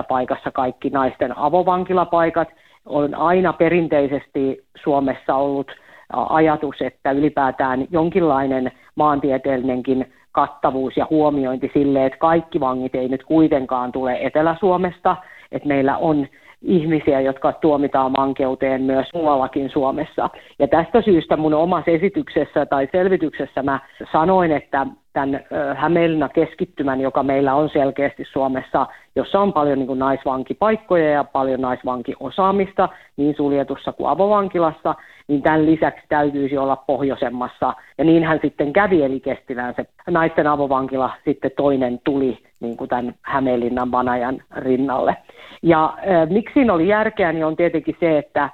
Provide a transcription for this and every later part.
vankilapaikassa kaikki naisten avovankilapaikat. On aina perinteisesti Suomessa ollut ajatus, että ylipäätään jonkinlainen maantieteellinenkin kattavuus ja huomiointi sille, että kaikki vangit ei nyt kuitenkaan tule Etelä-Suomesta, että meillä on ihmisiä, jotka tuomitaan vankeuteen myös muuallakin Suomessa. Ja tästä syystä mun omassa esityksessä tai selvityksessä mä sanoin, että tämän Hämeenlinnan keskittymän, joka meillä on selkeästi Suomessa, jossa on paljon niin kuin naisvankipaikkoja ja paljon naisvankiosaamista niin suljetussa kuin avovankilassa, niin tämän lisäksi täytyisi olla pohjoisemmassa. Ja niinhän sitten kävi, eli Kestilään se naisten avovankila sitten toinen tuli niin kuin tämän Hämeenlinnan Vanajan rinnalle. Ja miksi siinä oli järkeä, niin on tietenkin se, että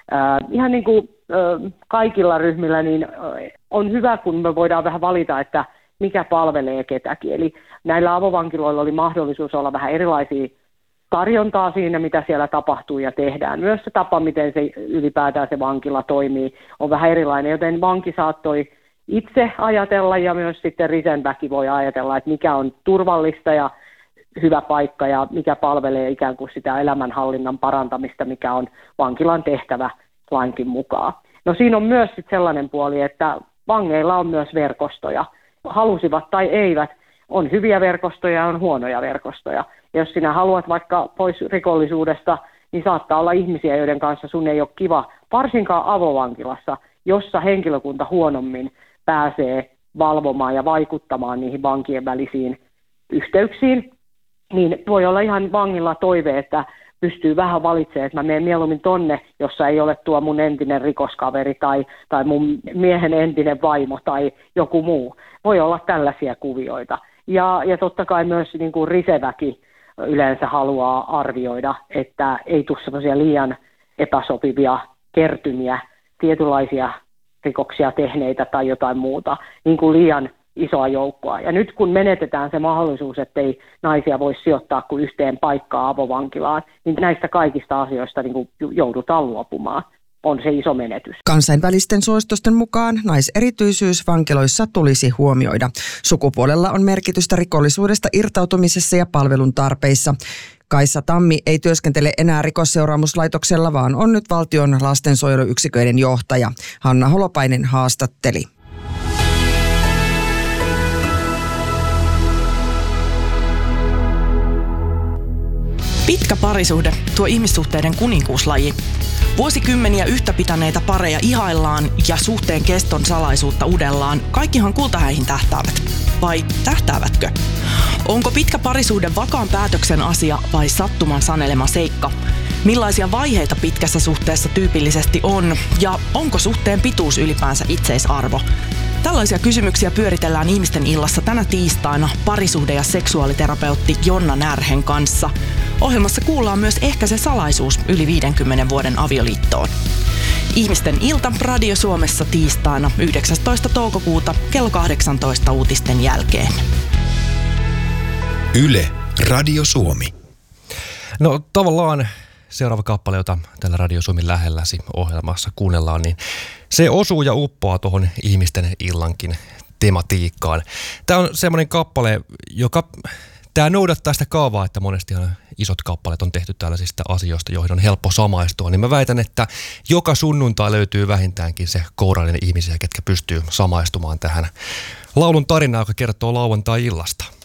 ihan niin kuin kaikilla ryhmillä niin on hyvä, kun me voidaan vähän valita, että mikä palvelee ketäkin. Eli näillä avovankiloilla oli mahdollisuus olla vähän erilaisia tarjontaa siinä, mitä siellä tapahtuu ja tehdään. Myös se tapa, miten se ylipäätään se vankila toimii, on vähän erilainen, joten vanki saattoi itse ajatella ja myös sitten risenväki voi ajatella, että mikä on turvallista ja hyvä paikka ja mikä palvelee ikään kuin sitä elämänhallinnan parantamista, mikä on vankilan tehtävä lainkin mukaan. No siinä on myös sitten sellainen puoli, että vangeilla on myös verkostoja. Halusivat tai eivät, on hyviä verkostoja ja on huonoja verkostoja. Ja jos sinä haluat vaikka pois rikollisuudesta, niin saattaa olla ihmisiä, joiden kanssa sun ei ole kiva, varsinkaan avovankilassa, jossa henkilökunta huonommin pääsee valvomaan ja vaikuttamaan niihin vankien välisiin yhteyksiin. Niin voi olla ihan vangilla toive, että pystyy vähän valitsemaan, että mä menen mieluummin tonne, jossa ei ole tuo mun entinen rikoskaveri tai mun miehen entinen vaimo tai joku muu. Voi olla tällaisia kuvioita. Ja totta kai myös niin kuin riseväki yleensä haluaa arvioida, että ei tule sellaisia liian epäsopivia kertymiä, tietynlaisia rikoksia tehneitä tai jotain muuta, niin kuin liian isoa joukkoa. Ja nyt kun menetetään se mahdollisuus, ettei naisia voi sijoittaa kuin yhteen paikkaan avovankilaan, niin näistä kaikista asioista niin kuin joudutaan luopumaan. On se iso menetys. Kansainvälisten suositusten mukaan naiserityisyys vankiloissa tulisi huomioida. Sukupuolella on merkitystä rikollisuudesta irtautumisessa ja palvelun tarpeissa. Kaisa Tammi ei työskentele enää Rikosseuraamuslaitoksella, vaan on nyt valtion lastensuojeluyksiköiden johtaja. Hanna Holopainen haastatteli. Pitkä parisuhde, tuo ihmissuhteiden kuninkuuslaji. Vuosikymmeniä yhtä pitäneitä pareja ihaillaan ja suhteen keston salaisuutta udellaan. Kaikkihan kultahäihin tähtäävät. Vai tähtäävätkö? Onko pitkä parisuhde vakaan päätöksen asia vai sattuman sanelema seikka? Millaisia vaiheita pitkässä suhteessa tyypillisesti on? Ja onko suhteen pituus ylipäänsä itseisarvo? Tällaisia kysymyksiä pyöritellään Ihmisten illassa tänä tiistaina parisuhde- ja seksuaaliterapeutti Jonna Närhen kanssa. Ohjelmassa kuullaan myös ehkä se salaisuus yli 50 vuoden avioliittoon. Ihmisten ilta Radio Suomessa tiistaina 19. toukokuuta kello 18 uutisten jälkeen. Yle Radio Suomi. No tavallaan seuraava kappale, jota tällä Radio Suomen lähelläsi ohjelmassa kuunnellaan, niin se osuu ja uppoaa tuohon Ihmisten illankin tematiikkaan. Tämä on semmoinen kappale, tämä noudattaa sitä kaavaa, että monestihan isot kappaleet on tehty tällaisista asioista, joihin on helppo samaistua. Niin mä väitän, että joka sunnuntai löytyy vähintäänkin se kourallinen ihmisiä, ketkä pystyy samaistumaan tähän laulun tarinaan, joka kertoo lauantai-illasta.